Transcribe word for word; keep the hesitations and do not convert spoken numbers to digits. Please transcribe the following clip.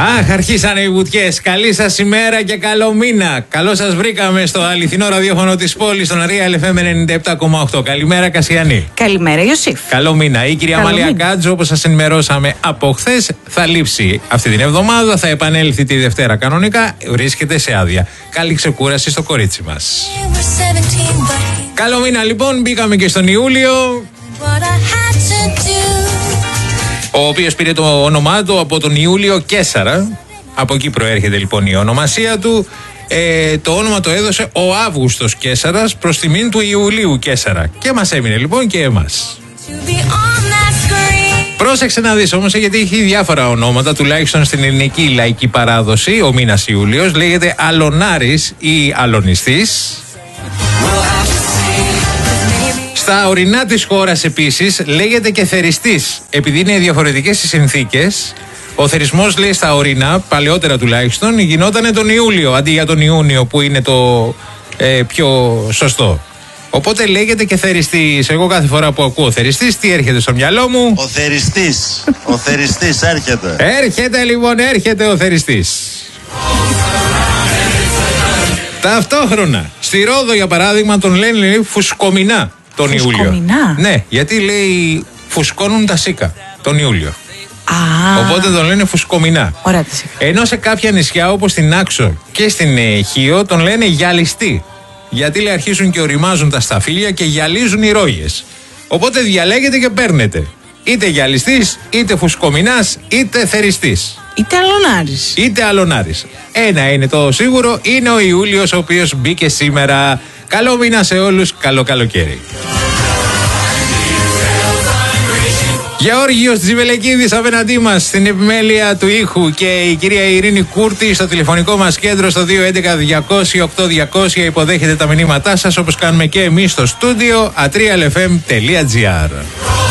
Αχ, αρχίσανε οι βουτιές. Καλή σας ημέρα και καλό μήνα. Καλώς σας βρήκαμε στο αληθινό ραδιόφωνο της πόλης, στον Real εφ εμ ενενήντα επτά κόμμα οκτώ. Καλημέρα, Κασιανή. Καλημέρα, Ιωσήφ. Καλό μήνα. Η κυρία Αμαλία Κάτζο, όπως σας ενημερώσαμε από χθες, θα λείψει αυτή την εβδομάδα. Θα επανέλθει τη Δευτέρα κανονικά. Βρίσκεται σε άδεια. Καλή ξεκούραση στο κορίτσι μας. Καλό μήνα, λοιπόν. Μπήκαμε και στον Ιούλιο, ο οποίος πήρε το όνομά του από τον Ιούλιο Καίσαρα. Από εκεί προέρχεται λοιπόν η ονομασία του. Ε, το όνομα το έδωσε ο Αύγουστος Καίσαρας προς τιμήν του Ιουλίου Καίσαρα. Και μας έμεινε λοιπόν και εμάς. Πρόσεξε να δεις όμως, γιατί έχει διάφορα ονόματα, τουλάχιστον στην ελληνική λαϊκή παράδοση. Ο μήνας Ιούλιος λέγεται Αλωνάρης ή Αλωνιστής. Στα ορεινά της χώρας επίσης λέγεται και Θεριστής, επειδή είναι διαφορετικές οι συνθήκες. Ο θερισμός, λέει, στα ορεινά, παλαιότερα τουλάχιστον, γινόταν τον Ιούλιο αντί για τον Ιούνιο που είναι το ε, πιο σωστό. Οπότε λέγεται και Θεριστής. Εγώ κάθε φορά που ακούω Θεριστής, τι έρχεται στο μυαλό μου? Ο Θεριστής. Ο Θεριστής έρχεται. Έρχεται λοιπόν, έρχεται ο Θεριστής. Ταυτόχρονα, στη Ρόδο για παράδειγμα τον λένε, λέει, Φουσκομινά τον Ιούλιο. Ναι, γιατί, λέει, φουσκώνουν τα σίκα τον Ιούλιο. Α, Οπότε τον λένε Φουσκομινά. Ωραία τα σίκα. Ενώ σε κάποια νησιά όπως στην Άξο και στην ε, Χίο τον λένε Γυαλιστή. Γιατί, λέει, αρχίζουν και οριμάζουν τα σταφύλια και γυαλίζουν οι ρόγες. Οπότε διαλέγετε και παίρνετε. Είτε Γυαλιστής, είτε Φουσκομινάς, είτε Θεριστής. Είτε Αλωνάρης. Είτε Αλωνάρης. Ένα είναι το σίγουρο, είναι ο Ιούλιος, ο οποίος μπήκε σήμερα. Καλό μήνα σε όλους, καλό καλοκαίρι. Γεώργιος Τζιβελεκίδης απέναντί μας στην επιμέλεια του ήχου και η κυρία Ειρήνη Κούρτη στο τηλεφωνικό μας κέντρο στο δύο έντεκα διακόσια οκτώ διακόσια υποδέχεται τα μηνύματά σας, όπως κάνουμε και εμείς στο στούντιο at realfm τελεία gr.